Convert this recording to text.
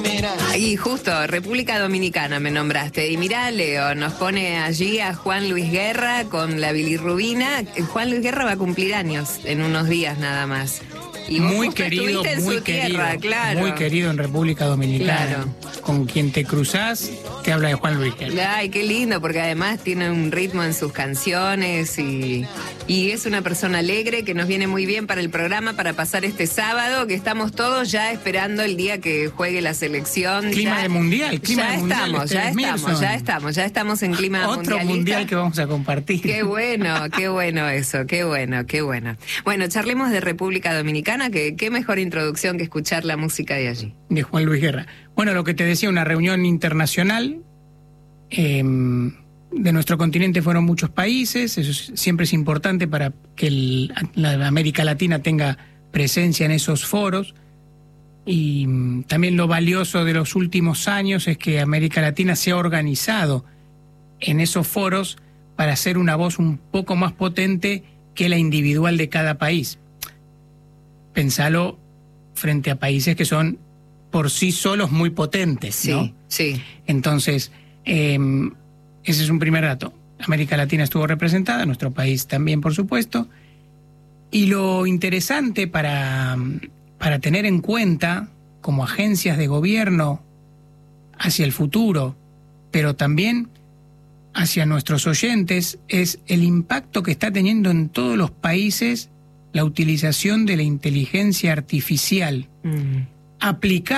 Y justo, República Dominicana me nombraste. Y mirá, Leo, nos pone allí a Juan Luis Guerra con la bilirrubina. Juan Luis Guerra va a cumplir años en unos días nada más. Y vos muy querido, en muy su querido, tierra, claro. muy querido en República Dominicana. Claro. Con quien te cruzás, te habla de Juan Luis Guerra. Ay, qué lindo, porque además tiene un ritmo en sus canciones y es una persona alegre que nos viene muy bien para el programa, para pasar este sábado, que estamos todos ya esperando el día que juegue la selección. Clima de mundial, clima de mundial. Ya estamos en clima mundialista. Otro mundial que vamos a compartir. Qué bueno eso, qué bueno. Bueno, charlemos de República Dominicana, que qué mejor introducción que escuchar la música de allí. De Juan Luis Guerra. Bueno, lo que te decía, una reunión internacional. De nuestro continente fueron muchos países, eso siempre es importante para que la América Latina tenga presencia en esos foros. Y también lo valioso de los últimos años es que América Latina se ha organizado en esos foros para hacer una voz un poco más potente que la individual de cada país. Pensalo frente a países que son por sí solos muy potentes, ¿no? Sí. Entonces, ese es un primer dato. América Latina estuvo representada, nuestro país también, por supuesto. Y lo interesante para tener en cuenta como agencias de gobierno hacia el futuro, pero también hacia nuestros oyentes, es el impacto que está teniendo en todos los países la utilización de la inteligencia artificial aplicada